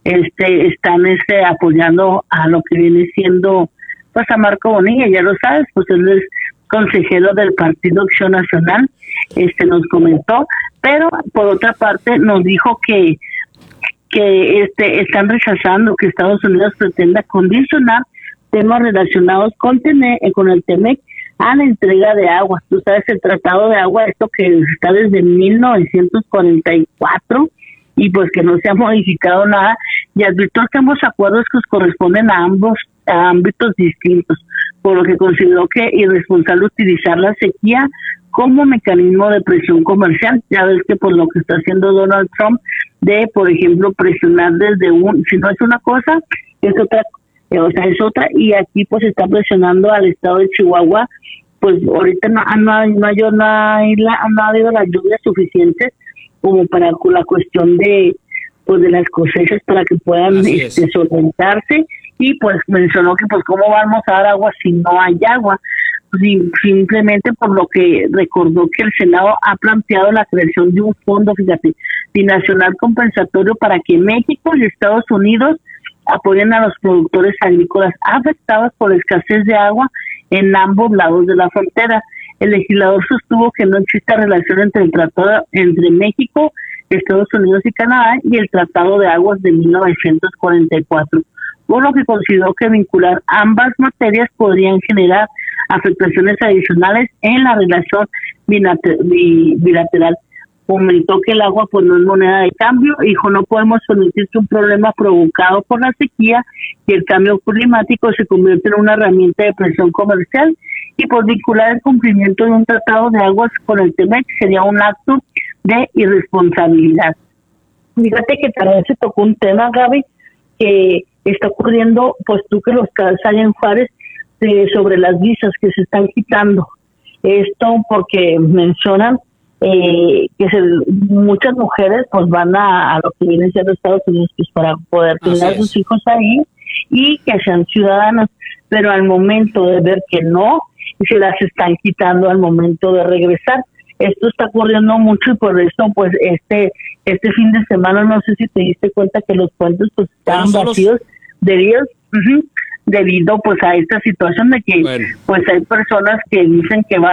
están apoyando a lo que viene siendo pues a Marco Bonilla, ya lo sabes, pues él es consejero del Partido Acción Nacional, nos comentó, pero por otra parte nos dijo que están rechazando que Estados Unidos pretenda condicionar temas relacionados con el TEMEC a la entrega de agua. Tú sabes, el Tratado de Agua, esto que está desde 1944 y pues que no se ha modificado nada, y advirtió que ambos acuerdos que corresponden a ámbitos distintos, por lo que consideró que irresponsable utilizar la sequía como mecanismo de presión comercial. Ya ves que por lo que está haciendo Donald Trump de, por ejemplo, presionar si no es una cosa, es otra, es otra, y aquí pues está presionando al estado de Chihuahua. Pues ahorita no ha habido las lluvias suficientes como para la cuestión de las cosechas para que puedan solventarse, y pues mencionó que pues cómo vamos a dar agua si no hay agua. Simplemente por lo que recordó que el Senado ha planteado la creación de un fondo, fíjate, binacional compensatorio para que México y Estados Unidos apoyen a los productores agrícolas afectados por escasez de agua en ambos lados de la frontera. El legislador sostuvo que no existe relación entre el tratado entre México, Estados Unidos y Canadá y el Tratado de Aguas de 1944, por lo que consideró que vincular ambas materias podrían generar afectaciones adicionales en la relación bilateral. Comentó que el agua pues no es moneda de cambio, dijo no podemos permitir que un problema provocado por la sequía y el cambio climático se convierta en una herramienta de presión comercial, y por vincular el cumplimiento de un tratado de aguas con el TEMEC sería un acto de irresponsabilidad. Fíjate que también se tocó un tema, Gaby, que está ocurriendo, pues tú que los cabezas allá en Juárez, sobre las visas que se están quitando. Esto porque mencionan que muchas mujeres pues van a lo que viene siendo Estados Unidos pues para poder tener a sus hijos ahí y que sean ciudadanas, pero al momento de ver que no, se las están quitando al momento de regresar. Esto está ocurriendo mucho y por eso pues este fin de semana no sé si te diste cuenta que los puentes pues estaban vacíos debido pues a esta situación de que pues hay personas que dicen que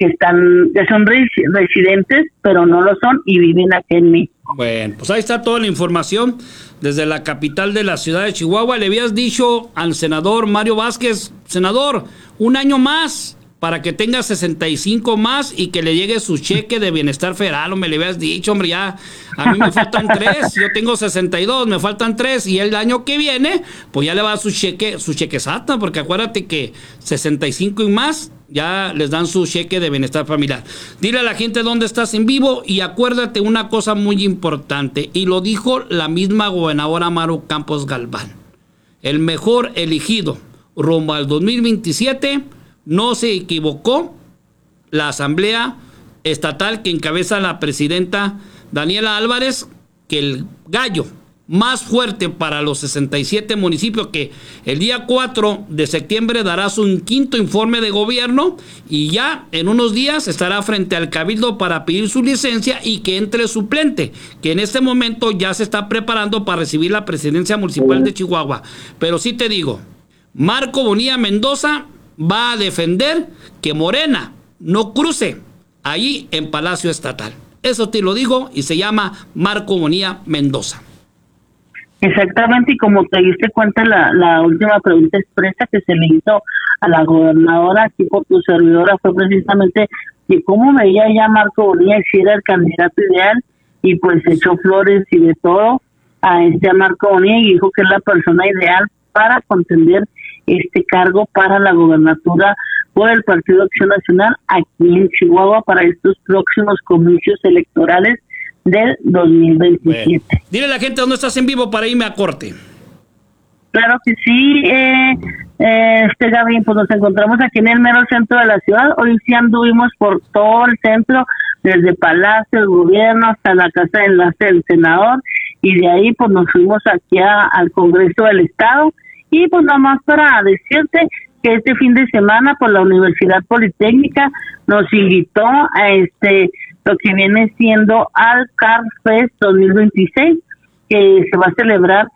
son residentes pero no lo son y viven aquí en México. Bueno, pues ahí está toda la información desde la capital de la ciudad de Chihuahua. Le habías dicho al senador Mario Vázquez, senador, un año más para que tenga 65 más y que le llegue su cheque de bienestar federal. Hombre, le habías dicho, hombre, ya a mí me faltan 3, yo tengo 62, me faltan 3, y el año que viene, pues ya le va su cheque SATA, porque acuérdate que 65 y más, ya les dan su cheque de bienestar familiar. Dile a la gente dónde estás en vivo, y acuérdate una cosa muy importante, y lo dijo la misma gobernadora Maru Campos Galván, el mejor elegido rumbo al 2027, no se equivocó la asamblea estatal que encabeza la presidenta Daniela Álvarez, que el gallo más fuerte para los 67 municipios, que el día 4 de septiembre dará su 5º informe de gobierno y ya en unos días estará frente al cabildo para pedir su licencia y que entre suplente, que en este momento ya se está preparando para recibir la presidencia municipal de Chihuahua. Pero sí te digo, Marco Bonilla Mendoza va a defender que Morena no cruce ahí en Palacio Estatal. Eso te lo digo, y se llama Marco Bonilla Mendoza. Exactamente, y como te diste cuenta, la última pregunta expresa que se le hizo a la gobernadora aquí por tu servidora fue precisamente que cómo veía ya Marco Bonilla si era el candidato ideal, y pues echó flores y de todo a Marco Bonilla y dijo que es la persona ideal para contender este cargo para la gobernatura por el Partido Acción Nacional aquí en Chihuahua para estos próximos comicios electorales del 2027. Bueno, dile a la gente dónde estás en vivo para irme a corte. Claro que sí, Gaby, pues nos encontramos aquí en el mero centro de la ciudad. Hoy sí anduvimos por todo el centro, desde Palacio, el Gobierno, hasta la Casa de Enlace del Senador, y de ahí pues nos fuimos aquí al Congreso del Estado. Y pues nada más para decirte que este fin de semana pues la Universidad Politécnica nos invitó a lo que viene siendo al CAR Fest 2026, que se va a celebrar